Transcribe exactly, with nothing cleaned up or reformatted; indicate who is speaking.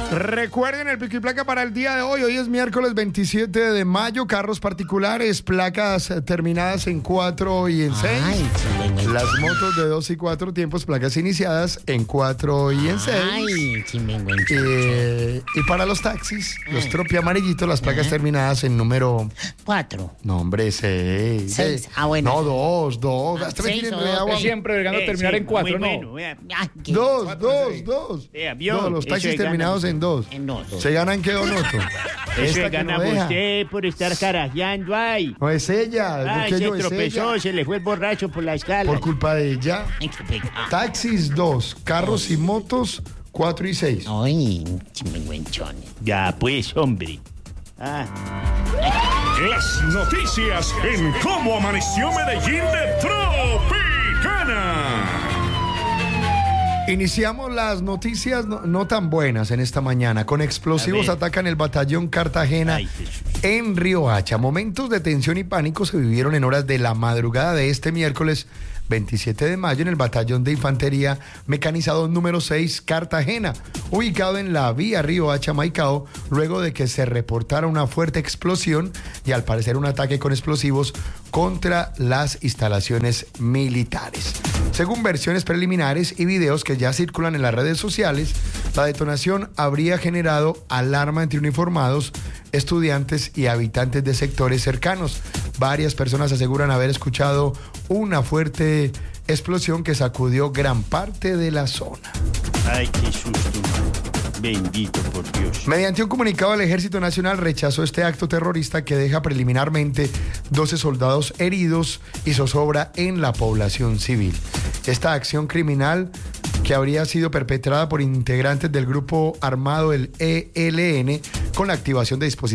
Speaker 1: Recuerden el pico y placa para el día de hoy. Hoy es miércoles veintisiete de mayo. Carros particulares, placas terminadas en cuatro y en seis.
Speaker 2: Ay,
Speaker 1: Las motos de dos y cuatro tiempos, placas iniciadas en cuatro y en seis.
Speaker 2: Ay, chimenguencho.
Speaker 1: Eh, y para los taxis, los tropi amarillitos, las placas terminadas en número...
Speaker 2: Cuatro.
Speaker 1: No, hombre, seis.
Speaker 2: Seis. Ah, bueno.
Speaker 1: No, dos, dos.
Speaker 2: Ah,
Speaker 1: Hasta me
Speaker 2: seis
Speaker 1: tienen
Speaker 2: o
Speaker 1: enredado
Speaker 2: dos,
Speaker 1: aquí.
Speaker 3: Siempre vergando
Speaker 4: Eh,
Speaker 3: terminar
Speaker 4: sí,
Speaker 3: en cuatro,
Speaker 4: muy
Speaker 3: ¿no?
Speaker 4: bueno, vea.
Speaker 2: Ay, qué-
Speaker 1: Dos,
Speaker 3: Cuatro,
Speaker 1: dos,
Speaker 3: seis.
Speaker 1: dos.
Speaker 4: Eh, vio,
Speaker 1: No, los
Speaker 4: eso
Speaker 1: taxis
Speaker 4: es
Speaker 1: terminados
Speaker 4: ganar.
Speaker 1: en dos.
Speaker 2: En dos.
Speaker 1: ¿Se ganan qué, Donoto?
Speaker 4: Eso
Speaker 1: Esta
Speaker 4: es
Speaker 1: que no
Speaker 4: gana
Speaker 1: deja.
Speaker 4: usted por estar carajeando ahí.
Speaker 1: No es ella,
Speaker 4: Ah,
Speaker 1: porque
Speaker 4: se
Speaker 1: yo es
Speaker 4: tropezó,
Speaker 1: ella.
Speaker 4: se le fue el borracho por la escala.
Speaker 1: Por culpa de ella.
Speaker 2: Ay, qué pecado.
Speaker 1: Taxis dos, carros y motos cuatro y seis.
Speaker 2: Ay, chimenguenchones.
Speaker 4: Ya pues, hombre. Ah,
Speaker 5: Las noticias en Cómo Amaneció Medellín de Tropicana.
Speaker 1: Iniciamos las noticias no, no tan buenas en esta mañana. Con explosivos
Speaker 4: A ver.
Speaker 1: atacan el batallón Cartagena
Speaker 4: Ay, Jesús.
Speaker 1: en Riohacha. Momentos de tensión y pánico se vivieron en horas de la madrugada de este miércoles veintisiete de mayo en el batallón de infantería mecanizado número seis Cartagena, ubicado en la vía Riohacha-Maicao, luego de que se reportara una fuerte explosión y al parecer un ataque con explosivos contra las instalaciones militares. Según versiones preliminares y videos que ya circulan en las redes sociales, la detonación habría generado alarma entre uniformados, estudiantes y habitantes de sectores cercanos. Varias personas aseguran haber escuchado una fuerte explosión que sacudió gran parte de la zona.
Speaker 4: Ay, qué susto, man. Bendito por Dios.
Speaker 1: Mediante un comunicado, el Ejército Nacional rechazó este acto terrorista que deja preliminarmente doce soldados heridos y zozobra en la población civil. Esta acción criminal, que habría sido perpetrada por integrantes del grupo armado el E L N, con la activación de dispositivos